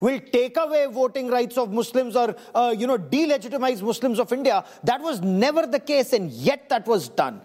will take away voting rights of Muslims or, delegitimize Muslims of India. That was never the case, and yet that was done.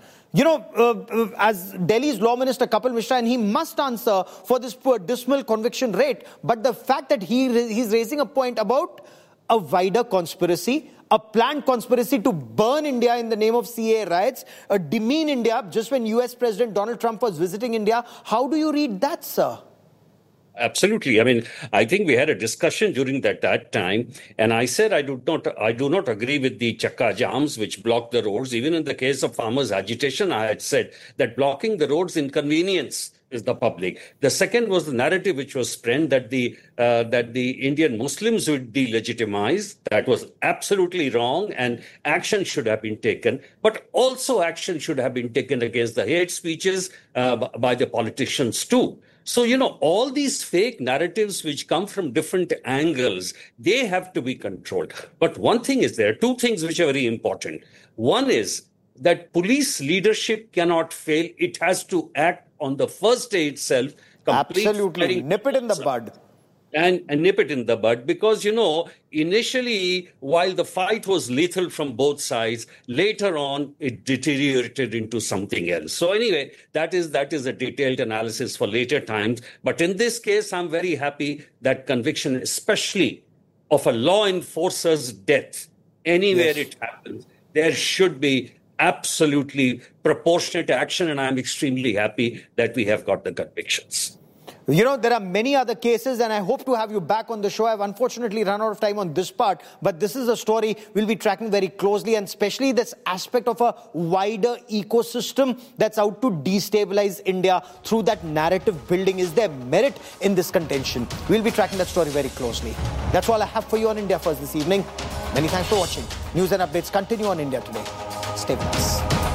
As Delhi's Law Minister Kapil Mishra, and he must answer for this dismal conviction rate, but the fact that he's raising a point about a wider conspiracy, a planned conspiracy to burn India in the name of CAA riots, demean India just when US President Donald Trump was visiting India. How do you read that, sir? Absolutely. I mean, I think we had a discussion during that time, and I said I do not agree with the chakka jams which block the roads. Even in the case of farmers' agitation, I had said that blocking the roads inconvenience is the public. The second was the narrative which was spread that the Indian Muslims would delegitimize. That was absolutely wrong, and action should have been taken. But also action should have been taken against the hate speeches by the politicians too. So, all these fake narratives which come from different angles, they have to be controlled. But one thing is there, two things which are very important. One is that police leadership cannot fail. It has to act on the first day itself. Absolutely. Nip it in the bud. And nip it in the bud because, initially, while the fight was lethal from both sides, later on, it deteriorated into something else. So anyway, that is a detailed analysis for later times. But in this case, I'm very happy that conviction, especially of a law enforcer's death, anywhere it happens, there should be absolutely proportionate action. And I'm extremely happy that we have got the convictions. There are many other cases, and I hope to have you back on the show. I've unfortunately run out of time on this part, but this is a story we'll be tracking very closely, and especially this aspect of a wider ecosystem that's out to destabilize India through that narrative building. Is there merit in this contention? We'll be tracking that story very closely. That's all I have for you on India First this evening. Many thanks for watching. News and updates continue on India Today. Stay with us.